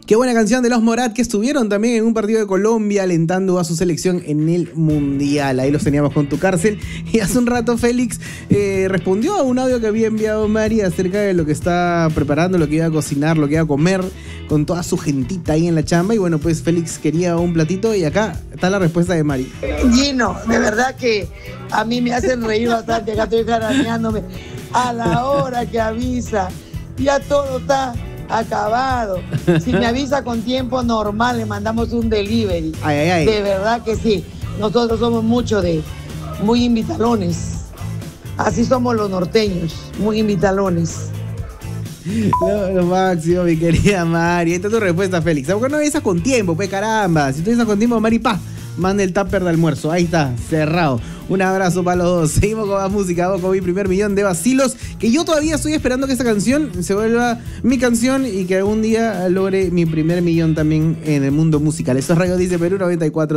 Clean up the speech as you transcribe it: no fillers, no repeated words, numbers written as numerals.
Qué buena canción de los Morat, que estuvieron también en un partido de Colombia alentando a su selección en el Mundial. Ahí los teníamos con Tu Cárcel. Y hace un rato Félix respondió a un audio que había enviado Mari acerca de lo que está preparando, lo que iba a cocinar, lo que iba a comer con toda su gentita ahí en la chamba. Y bueno, pues Félix quería un platito y acá está la respuesta de Mari. Gino, de verdad que a mí me hacen reír bastante, acá estoy jaraneándome. A la hora que avisa, ya todo está acabado. Si me avisa con tiempo normal, le mandamos un delivery. Ay, ay, ay. De verdad que sí. Nosotros somos muy invitalones. Así somos los norteños, muy invitalones. Lo máximo, mi querida Mari. Ahí está tu respuesta, Félix. Aunque no avisas con tiempo, pues caramba. Si tú avisas con tiempo, Mari, manda el tupper de almuerzo. Ahí está, cerrado. Un abrazo para los dos. Seguimos con más música. Vamos con mi primer millón de vacilos. Que yo todavía estoy esperando que esta canción se vuelva mi canción y que algún día logre mi primer millón también en el mundo musical. Esto es Radio Dice Perú 94.